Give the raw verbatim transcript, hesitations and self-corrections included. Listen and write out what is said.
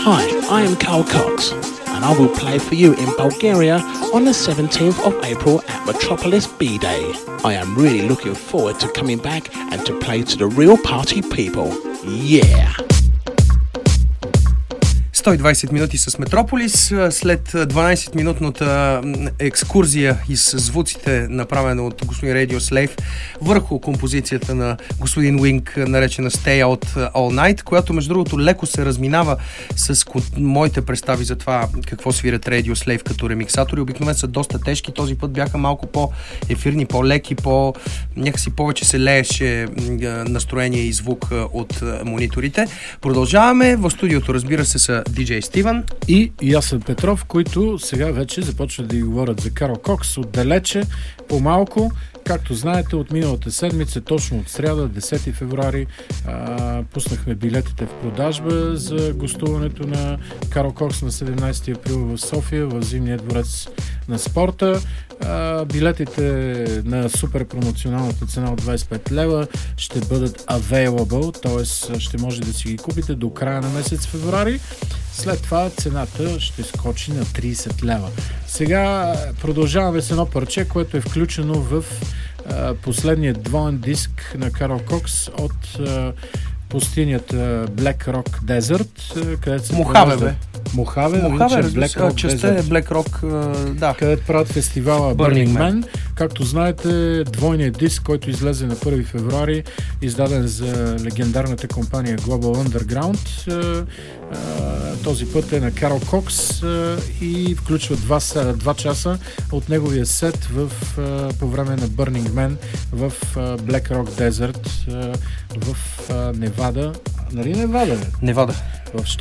Hi, I am Carl Cox, and I will play for you in Bulgaria on the seventeenth of April at Metropolis B-Day. I am really looking forward to coming back and to play to the real party people. Yeah! сто и двайсет минути с Метрополис. След дванайсет-минутната екскурзия из звуците, направена от господин Radio Slave върху композицията на господин Wing, наречена Stay Out All Night, която между другото леко се разминава с моите представи за това какво свират Radio Slave като ремиксатори. Обикновено са доста тежки, този път бяха малко по-ефирни, по-леки, по... някакси повече се лееше настроение и звук от мониторите. Продължаваме. В студиото, разбира се, са диджей Стивън и Ясен Петров, които сега вече започват да ги говорят за Карл Кокс отдалече, по-малко. Както знаете, от миналата седмица, точно от сряда, десети февруари, а, пуснахме билетите в продажба за гостуването на Карл Кокс на седемнайсети април в София, в Зимния дворец на спорта. А, билетите на супер промоционалната цена от двайсет и пет лева ще бъдат available, т.е. ще може да си ги купите до края на месец февруари. След това цената ще скочи на трийсет лева. Сега продължаваме с едно парче, което е включено в а, последният двоен диск на Карл Кокс от а, пустинята Black Rock Desert, където се Мохаве, бе. Мохаве, Мохаве, Black Rock частта е Black Rock, да. Където правят фестивала Burning, Burning Man. Както знаете, двойният диск, който излезе на първи февруари, издаден за легендарната компания Global Underground. Този път е на Карл Кокс и включва два, два часа от неговия сет в, по време на Burning Man в Black Rock Desert в Невада. Нали Невада? Невада. В